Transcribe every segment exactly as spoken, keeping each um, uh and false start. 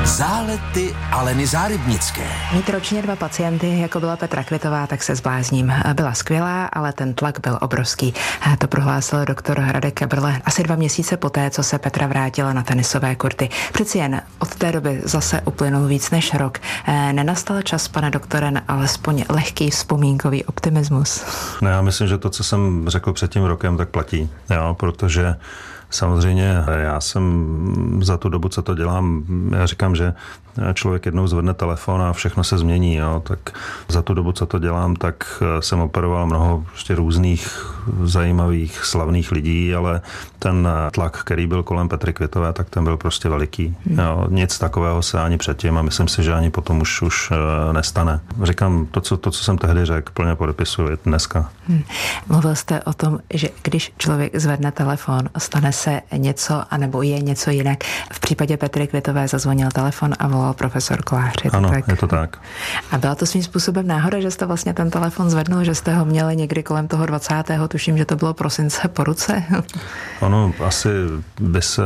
Zálety Aleny Zárybnické. Mít ročně dva pacienty, jako byla Petra Kvitová, tak se zblázním. Byla skvělá, ale ten tlak byl obrovský. To prohlásil doktor Radek Kebrle asi dva měsíce poté, co se Petra vrátila na tenisové kurty. Přeci jen od té doby zase uplynul víc než rok. Nenastal čas, pane doktore, na alespoň lehký vzpomínkový optimismus? No, já myslím, že to, co jsem řekl před tím rokem, tak platí. Jo, protože samozřejmě já jsem za tu dobu, co to dělám, já říkám, že člověk jednou zvedne telefon a všechno se změní. Jo. Tak za tu dobu, co to dělám, tak jsem operoval mnoho prostě různých zajímavých, slavných lidí, ale ten tlak, který byl kolem Petry Kvitové, tak ten byl prostě veliký. Jo. Nic takového se ani předtím a myslím si, že ani potom už, už nestane. Říkám, to co, to, co jsem tehdy řekl, plně podepisuji dneska. Hmm. Mluvil jste o tom, že když člověk zvedne telefon, stane se něco, anebo je něco jinak. V případě Petry Kvitové zazvonil telefon a volal profesor Kolář. Ano, tak? je to tak. A byla to svým způsobem náhoda, že jste vlastně ten telefon zvednul, že jste ho měli někdy kolem toho dvacátého tuším, že to bylo prosince po ruce? Ono asi by se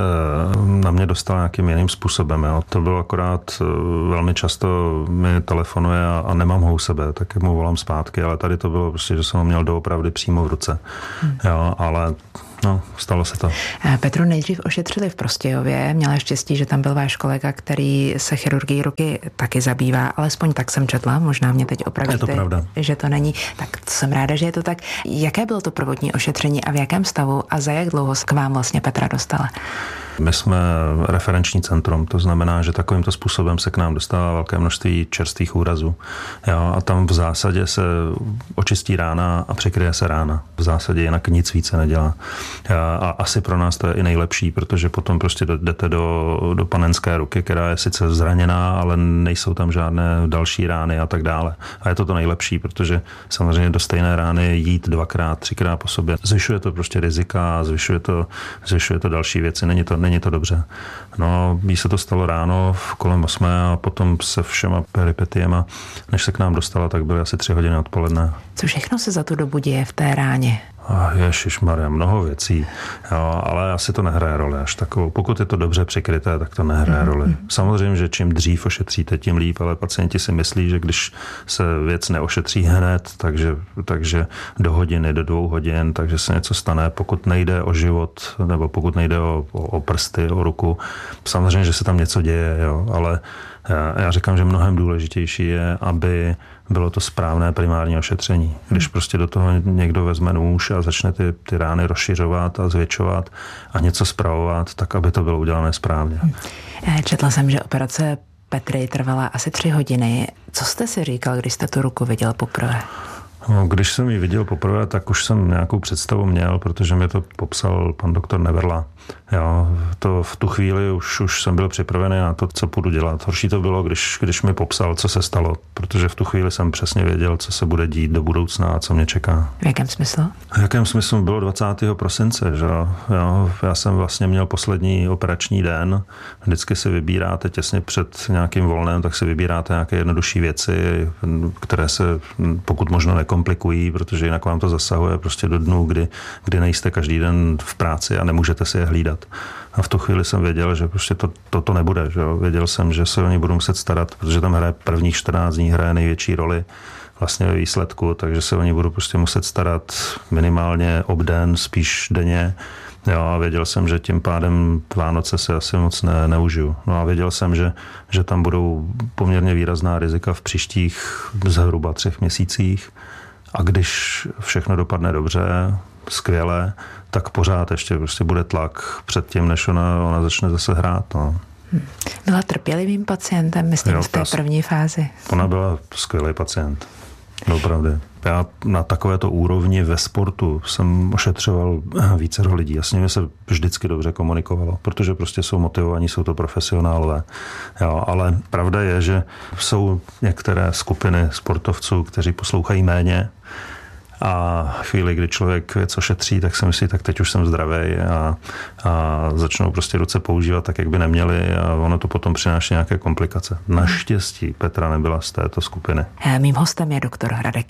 na mě dostal nějakým jiným způsobem. Jo. To bylo akorát velmi často mi telefonuje a, a nemám ho u sebe, tak mu volám zpátky, ale tady to bylo prostě, že jsem ho měl doopravdy přímo v ruce. Hmm. Jo, ale no, stalo se to. Petru nejdřív ošetřili v Prostějově. Měla štěstí, že tam byl váš kolega, který se chirurgií ruky taky zabývá. Alespoň tak jsem četla, možná mě teď opravíte, je to pravda, že to není. Tak jsem ráda, že je to tak. Jaké bylo to prvotní ošetření a v jakém stavu a za jak dlouho k vám vlastně Petra dostala? My jsme referenční centrum, to znamená, že takovýmto způsobem se k nám dostává velké množství čerstvých úrazů. Jo, a tam v zásadě se očistí rána a přikryje se rána. V zásadě jinak nic více nedělá. A asi pro nás to je i nejlepší, protože potom prostě jdete do, do panenské ruky, která je sice zraněná, ale nejsou tam žádné další rány a tak dále. A je to to nejlepší, protože samozřejmě do stejné rány jít dvakrát, třikrát po sobě zvyšuje to prostě rizika, zvyšuje to, zvyšuje to další věci. Není to Není to dobře. No, jí se to stalo ráno v kolem osmé a potom se všema peripetiema, než se k nám dostala, tak byly asi tři hodiny odpoledne. Co všechno se za tu dobu děje v té ráně? Ježišmarja, mnoho věcí, jo, ale asi to nehraje roli až takovou. Pokud je to dobře přikryté, tak to nehraje mm-hmm. roli. Samozřejmě, že čím dřív ošetříte, tím líp, ale pacienti si myslí, že když se věc neošetří hned, takže, takže do hodiny, do dvou hodin, takže se něco stane, pokud nejde o život, nebo pokud nejde o, o, o prsty, o ruku. Samozřejmě, že se tam něco děje, jo, ale já, já říkám, že mnohem důležitější je, aby bylo to správné primární ošetření. Když prostě do toho někdo vezme nůž a začne ty, ty rány rozšiřovat a zvětšovat a něco spravovat, tak aby to bylo udělané správně. Četla jsem, že operace Petry trvala asi tři hodiny. Co jste si říkal, když jste tu ruku viděl poprvé? No, když jsem ji viděl poprvé, tak už jsem nějakou představu měl, protože mi to popsal pan doktor Neverla. Jo, to v tu chvíli už, už jsem byl připravený na to, co budu dělat. Horší to bylo, když, když mi popsal, co se stalo, protože v tu chvíli jsem přesně věděl, co se bude dít do budoucna a co mě čeká. V jakém smyslu? V jakém smyslu bylo dvacátého prosince, že jo? Já jsem vlastně měl poslední operační den. Vždycky si vybíráte těsně před nějakým volnem, tak si vybíráte nějaké jednodušší věci, které se pokud možno nekomplikují, protože jinak vám to zasahuje prostě do dnů, kdy, kdy nejste každý den v práci a nemůžete si je hlídat. A v tu chvíli jsem věděl, že prostě to, to, to nebude. Že jo? Věděl jsem, že se o ně budu muset starat, protože tam hraje prvních čtrnáct dní hraje největší roli vlastně ve výsledku, takže se o ně budu prostě muset starat minimálně obden, spíš denně. Jo, a věděl jsem, že tím pádem Vánoce se asi moc ne, neužiju. No a věděl jsem, že, že tam budou poměrně výrazná rizika v příštích zhruba třech měsících. A když všechno dopadne dobře, skvěle, tak pořád ještě prostě bude tlak před tím, než ona, ona začne zase hrát. No. Byla trpělivým pacientem, myslím, jo, v té první fázi. Ona byla skvělý pacient. Opravdu. Já na takovéto úrovni ve sportu jsem ošetřoval vícero lidí a s nimi se vždycky dobře komunikovalo, protože prostě jsou motivovaní, jsou to profesionálové. Jo, ale pravda je, že jsou některé skupiny sportovců, kteří poslouchají méně a chvíli, kdy člověk věc ošetří, tak si myslí, tak teď už jsem zdravý a, a začnou prostě ruce používat tak, jak by neměli a ono to potom přináší nějaké komplikace. Naštěstí Petra nebyla z této skupiny. Mým hostem je doktor Radek